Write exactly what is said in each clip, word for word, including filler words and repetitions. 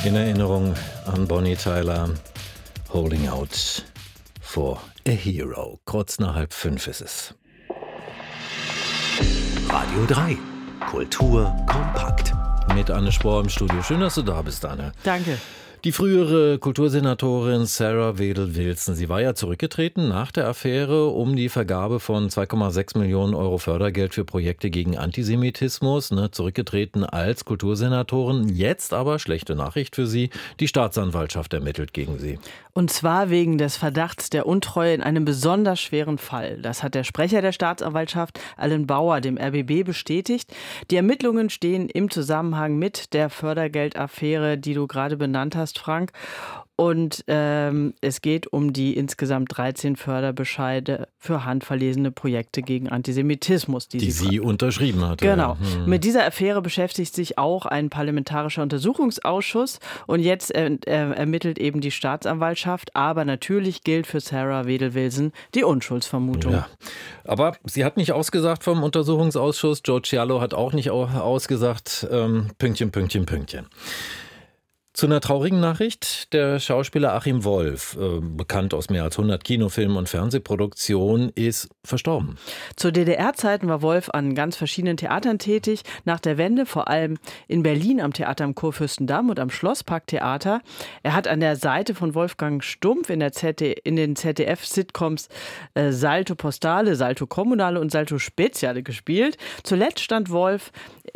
In Erinnerung an Bonnie Tyler, Holding Out for a Hero. Kurz nach halb fünf ist es. Radio drei. Kultur kompakt. Mit Anne Spohr im Studio. Schön, dass du da bist, Anne. Danke. Die frühere Kultursenatorin Sarah Wedel-Wilson, sie war ja zurückgetreten nach der Affäre um die Vergabe von zwei Komma sechs Millionen Euro Fördergeld für Projekte gegen Antisemitismus, ne, zurückgetreten als Kultursenatorin. Jetzt aber, schlechte Nachricht für sie, die Staatsanwaltschaft ermittelt gegen sie. Und zwar wegen des Verdachts der Untreue in einem besonders schweren Fall. Das hat der Sprecher der Staatsanwaltschaft, Alan Bauer, dem R B B bestätigt. Die Ermittlungen stehen im Zusammenhang mit der Fördergeldaffäre, die du gerade benannt hast, Frank. Und ähm, es geht um die insgesamt dreizehn Förderbescheide für handverlesene Projekte gegen Antisemitismus. Die, die sie, sie unterschrieben hatte. Genau. Ja. Hm. Mit dieser Affäre beschäftigt sich auch ein parlamentarischer Untersuchungsausschuss. Und jetzt äh, äh, ermittelt eben die Staatsanwaltschaft. Aber natürlich gilt für Sarah Wedel-Wilson die Unschuldsvermutung. Ja. Aber sie hat nicht ausgesagt vom Untersuchungsausschuss. Joe Cialo hat auch nicht ausgesagt. Ähm, Pünktchen, Pünktchen, Pünktchen. Zu einer traurigen Nachricht. Der Schauspieler Achim Wolf, äh, bekannt aus mehr als hundert Kinofilmen und Fernsehproduktionen, ist verstorben. Zu D D R-Zeiten war Wolf an ganz verschiedenen Theatern tätig. Nach der Wende vor allem in Berlin am Theater am Kurfürstendamm und am Schlossparktheater. Er hat an der Seite von Wolfgang Stumpf in, der Z D, in den Z D F-Sitcoms äh, Salto Postale, Salto Kommunale und Salto Speziale gespielt. Zuletzt stand Wolf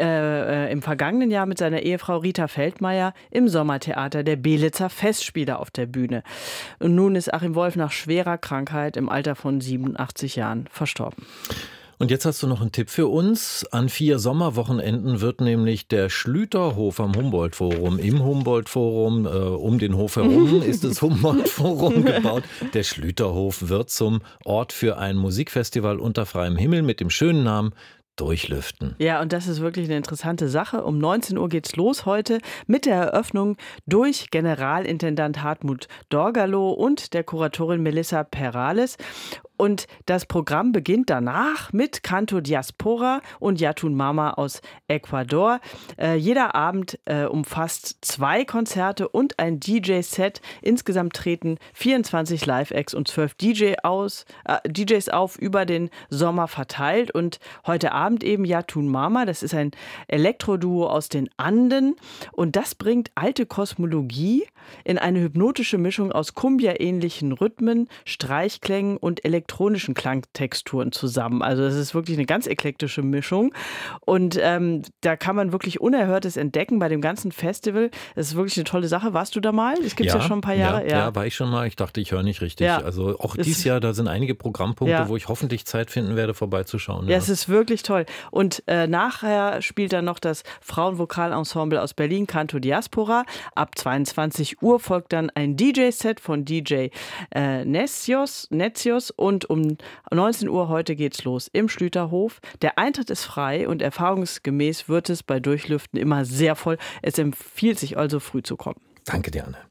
äh, im vergangenen Jahr mit seiner Ehefrau Rita Feldmeier im Sommertheater der Belitzer Festspiele auf der Bühne. Und nun ist Achim Wolf nach schwerer Krankheit im Alter von siebenundachtzig Jahren verstorben. Und jetzt hast du noch einen Tipp für uns. An vier Sommerwochenenden wird nämlich der Schlüterhof am Humboldt-Forum, im Humboldt-Forum, äh, um den Hof herum ist das Humboldt-Forum gebaut. Der Schlüterhof wird zum Ort für ein Musikfestival unter freiem Himmel mit dem schönen Namen Durchlüften. Ja, und das ist wirklich eine interessante Sache. Um neunzehn Uhr geht's los heute mit der Eröffnung durch Generalintendant Hartmut Dorgalow und der Kuratorin Melissa Perales. Und das Programm beginnt danach mit Canto Diaspora und Yatun Mama aus Ecuador. Äh, jeder Abend äh, umfasst zwei Konzerte und ein D J-Set. Insgesamt treten vierundzwanzig Live-Acts und zwölf D J aus, äh, D Js auf über den Sommer verteilt. Und heute Abend eben Yatun Mama, das ist ein Elektroduo aus den Anden. Und das bringt alte Kosmologie in eine hypnotische Mischung aus Cumbia-ähnlichen Rhythmen, Streichklängen und elektronischen elektronischen Klangtexturen zusammen. Also das ist wirklich eine ganz eklektische Mischung und ähm, da kann man wirklich Unerhörtes entdecken bei dem ganzen Festival. Das ist wirklich eine tolle Sache. Warst du da mal? Das gibt es ja, ja schon ein paar Jahre. Ja, ja. ja, war ich schon mal. Ich dachte, ich höre nicht richtig. Ja. Also auch dieses Jahr, da sind einige Programmpunkte, ja. wo ich hoffentlich Zeit finden werde, vorbeizuschauen. Ja, ja, es ist wirklich toll. Und äh, nachher spielt dann noch das Frauenvokalensemble aus Berlin, Canto Diaspora. Ab zweiundzwanzig Uhr folgt dann ein D J-Set von D J äh, Necios, Necios und um neunzehn Uhr heute geht's los im Schlüterhof. Der Eintritt ist frei und erfahrungsgemäß wird es bei Durchlüften immer sehr voll. Es empfiehlt sich also früh zu kommen. Danke dir, Anne.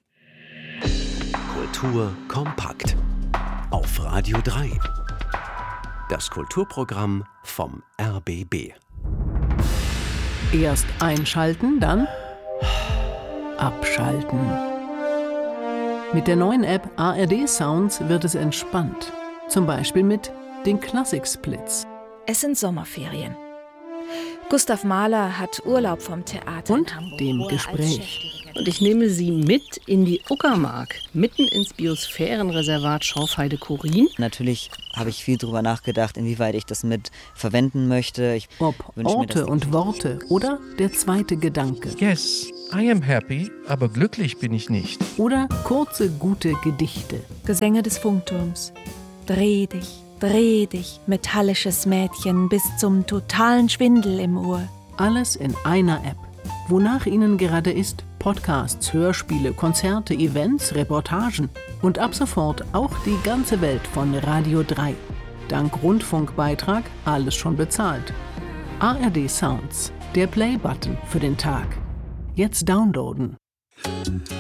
Kultur kompakt auf Radio drei. Das Kulturprogramm vom R B B. Erst einschalten, dann abschalten. Mit der neuen App A R D Sounds wird es entspannt. Zum Beispiel mit den Klassik-Splits. Es sind Sommerferien. Gustav Mahler hat Urlaub vom Theater und in Hamburg, dem Gespräch. Und ich nehme Sie mit in die Uckermark, mitten ins Biosphärenreservat Schorfheide-Chorin. Natürlich habe ich viel drüber nachgedacht, inwieweit ich das mit verwenden möchte. Ich Ob Orte und Worte oder der zweite Gedanke. Yes, I am happy, aber glücklich bin ich nicht. Oder kurze, gute Gedichte. Gesänge des Funkturms. Dreh dich, dreh dich, metallisches Mädchen, bis zum totalen Schwindel im Ohr. Alles in einer App. Wonach Ihnen gerade ist, Podcasts, Hörspiele, Konzerte, Events, Reportagen und ab sofort auch die ganze Welt von Radio drei. Dank Rundfunkbeitrag alles schon bezahlt. A R D Sounds, der Play-Button für den Tag. Jetzt downloaden.